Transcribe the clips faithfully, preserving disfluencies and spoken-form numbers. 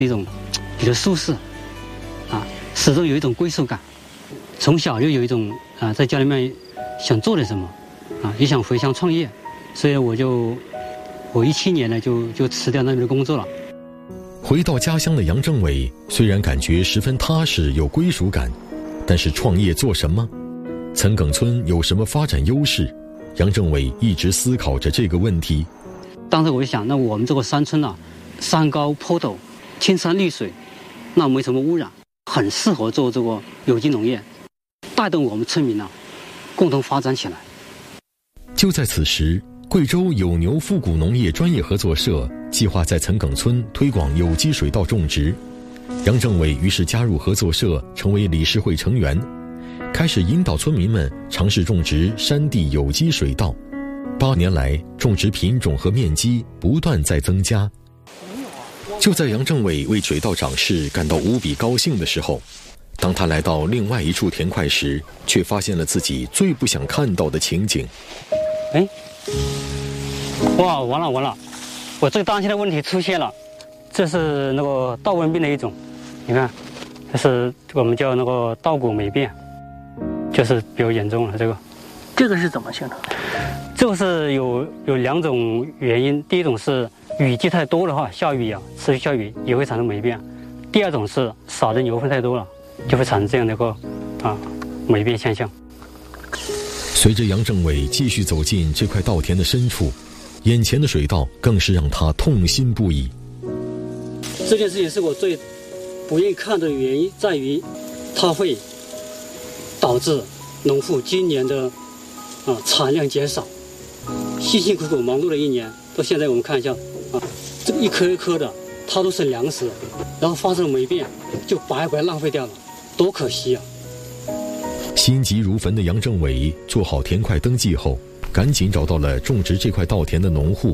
一种比较舒适，啊，始终有一种归属感。从小就有一种啊，在家里面想做点什么，啊，也想回乡创业，所以我就我一七年呢就就辞掉那边的工作了。 回到家乡的杨政伟虽然感觉十分踏实有归属感，但是创业做什么？岑埂村有什么发展优势？杨政伟一直思考着这个问题。 当时我就想，那我们这个山村啊，山高坡陡，青山绿水，那没什么污染，很适合做这个有机农业，带动我们村民啊共同发展起来。 就在此时，贵州有牛复古农业专业合作社计划在岑埂村推广有机水稻种植。杨政伟于是加入合作社，成为理事会成员，开始引导村民们尝试种植山地有机水稻。八年来，种植品种和面积不断在增加。就在杨政伟为水稻长势感到无比高兴的时候，当他来到另外一处田块时，却发现了自己最不想看到的情景。 哎，哇，完了完了，我最担心的问题出现了，这是那个稻瘟病的一种，你看，这是我们叫那个稻谷霉变，就是比较严重了。这个， 这个是怎么形成的？ 这个是有有两种原因，第一种是雨季太多的话，下雨啊，持续下雨也会产生霉变；第二种是撒的牛粪太多了，就会产生这样的一个啊霉变现象。 随着杨政伟继续走进这块稻田的深处，眼前的水稻更是让他痛心不已。 这件事情是我最不愿意看的原因，在于它会导致农户今年的啊产量减少。辛辛苦苦忙碌了一年，到现在我们看一下啊，这个一颗一颗的，它都是粮食，然后发生了霉变，就白白浪费掉了，多可惜啊！ 心急如焚的杨政伟做好田块登记后，赶紧找到了种植这块稻田的农户。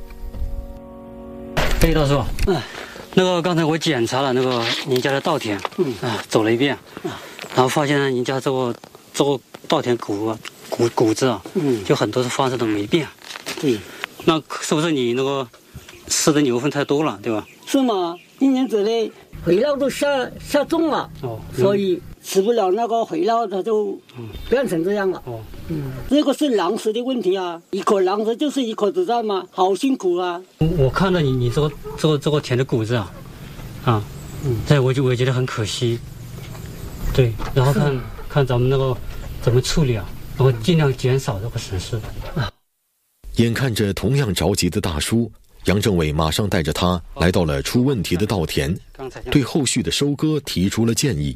哎，大叔，哎，那个刚才我检查了那个您家的稻田，嗯啊，走了一遍，啊，然后发现您家这个这个稻田谷啊谷谷子啊，嗯，就很多是发生了霉变。对，那是不是你那个吃的牛粪太多了，对吧？ 是吗？一年之内肥料都下下重了，哦，所以吃不了那个肥料，它就变成这样了。哦，嗯，这个是粮食的问题啊，一颗粮食就是一颗子弹嘛，好辛苦啊。 我看到你你这个这个这个田的谷子啊，啊，嗯，这我就我也觉得很可惜。对，然后看看咱们那个怎么处理啊，然后尽量减少这个损失。啊， 眼看着同样着急的大叔，杨政伟马上带着他来到了出问题的稻田，对后续的收割提出了建议。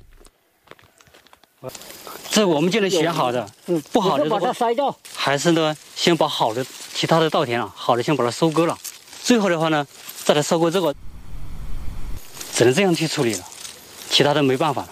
这我们就能选好的，不好的把它筛掉， 还是呢，先把好的其他的稻田啊，好的先把它收割了，最后的话呢，再来收割这个，只能这样去处理了，其他的没办法了。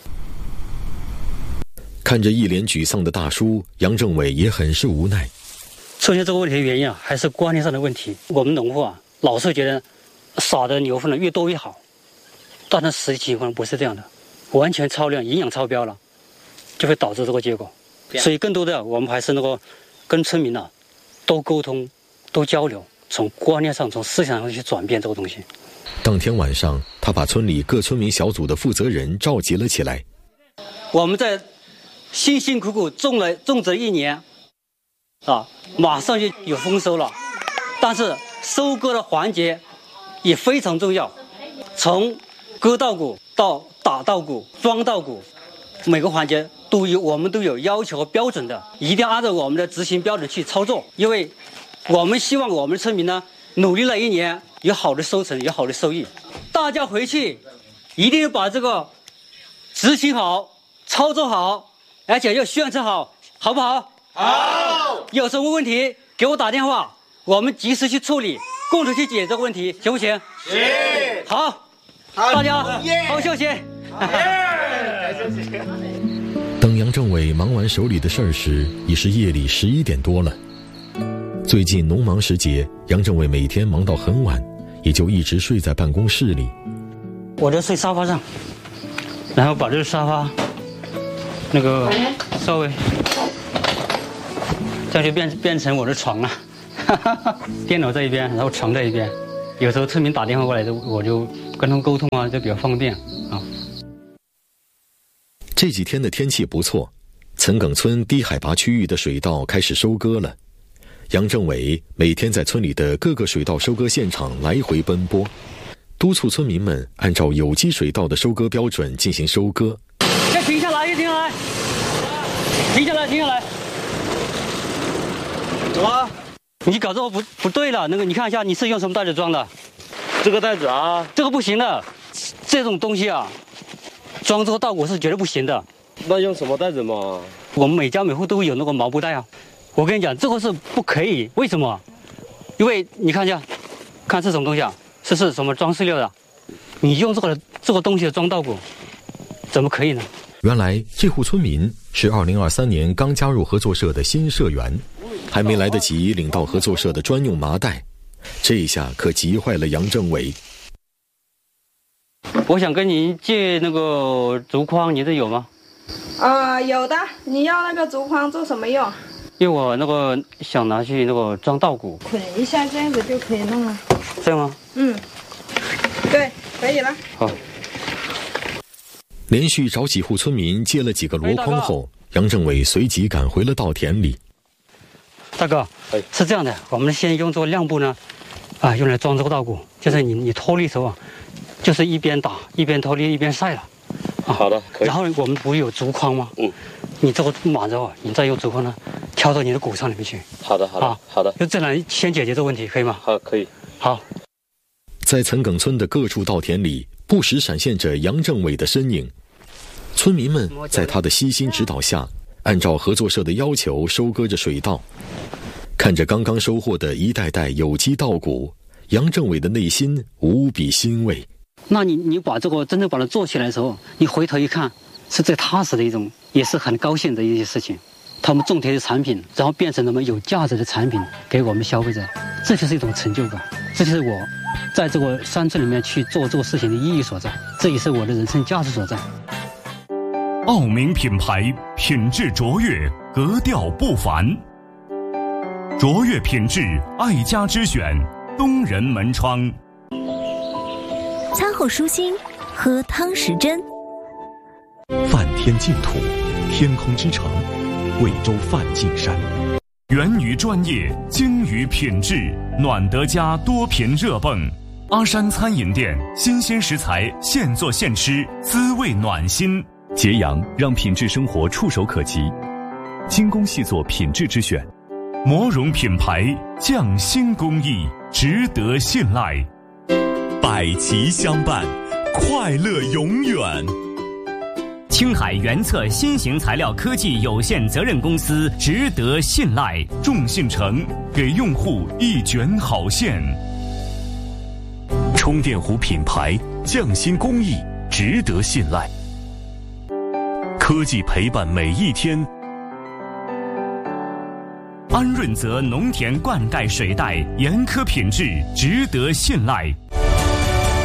看着一脸沮丧的大叔，杨政伟也很是无奈。 出现这个问题的原因啊，还是观念上的问题。我们农户啊，老是觉得撒的牛粪呢越多越好，但是实际情况不是这样的，完全超量，营养超标了，就会导致这个结果。所以更多的我们还是那个跟村民啊多沟通、多交流，从观念上、从思想上去转变这个东西。 当天晚上，他把村里各村民小组的负责人召集了起来。 我们在辛辛苦苦种了种植一年，啊，马上就有丰收了，但是收割的环节也非常重要，从割稻谷到打稻谷、装稻谷，每个环节都有我们都有要求和标准的，一定要按照我们的执行标准去操作，因为我们希望我们的村民呢努力了一年，有好的收成，有好的收益。大家回去一定要把这个执行好、操作好，而且要宣传好，好不好？好。有什么问题给我打电话，我们及时去处理，共同去解决这个问题，行不行？行。好，好，大家好休息。 等杨政伟忙完手里的事儿时，已是夜里十一点多了。最近农忙时节，杨政伟每天忙到很晚，也就一直睡在办公室里。 我就睡沙发上，然后把这个沙发那个稍微这就变变成我的床了，电脑这一边，然后床这一边。有时候村民打电话过来，我就跟他们沟通啊，就比较方便啊。 这几天的天气不错，岑埂村低海拔区域的水稻开始收割了。杨政委每天在村里的各个水稻收割现场来回奔波，督促村民们按照有机水稻的收割标准进行收割。 要停下来，停下来，停下来，停下来。 怎么？ 你搞这个不不对了，那个你看一下，你是用什么袋子装的？ 这个袋子啊， 这个不行的，这种东西啊，装这个稻谷是绝对不行的。 那用什么袋子嘛？ 我们每家每户都会有那个毛布袋啊。我跟你讲，这个是不可以，为什么？因为你看一下，看这种东西啊，这是什么装饲料的？你用这个这个东西装稻谷，怎么可以呢？ 原来这户村民是二零二三年刚加入合作社的新社员，还没来得及领到合作社的专用麻袋，这一下可急坏了杨政委。 我想跟您借那个竹筐，你这有吗？ 啊、呃，有的。你要那个竹筐做什么用？ 因为我那个想拿去那个装稻谷， 捆一下这样子就可以弄了。 这样吗？ 嗯，对，可以了。 好。 连续找几户村民借了几个箩筐后，杨政委随即赶回了稻田里。 大哥，是这样的，我们先用这个亮布呢，啊，用来装这个稻谷，就是你你脱粒时候啊，就是一边打一边脱粒一边晒了。 啊，好的，可以。 然后我们不是有竹筐吗？ 嗯。 你这个满之后，你再用竹筐呢，挑到你的谷仓里面去。 好的，好的，好的。 就这样先解决这个问题，可以吗？ 好，可以。 好。 在岑埂村的各处稻田里，不时闪现着杨政委的身影。村民们在他的悉心指导下，按照合作社的要求收割着水稻。看着刚刚收获的一袋袋有机稻谷，杨政委的内心无比欣慰。 那你你把这个真正把它做起来的时候，你回头一看，是最踏实的一种，也是很高兴的一些事情。他们种田的产品，然后变成了有价值的产品给我们消费者，这就是一种成就感，这就是我在这个山村里面去做这个事情的意义所在，这也是我的人生价值所在。 奥名品牌，品质卓越，格调不凡。卓越品质，爱家之选，东人门窗。 餐后舒心，喝汤时珍。 泛天净土，天空之城，贵州梵净山。 源于专业，精于品质，暖得家多品热泵。阿山餐饮店，新鲜食材，现做现吃，滋味暖心。 揭阳让品质生活触手可及，精工细作品质之选。 摩绒品牌，匠心工艺，值得信赖。 百奇相伴，快乐永远。 青海原策新型材料科技有限责任公司，值得信赖。 众信诚，给用户一卷好线。 充电壶品牌，匠心工艺，值得信赖。科技陪伴每一天。 安润泽农田灌溉水带，严苛品质，值得信赖。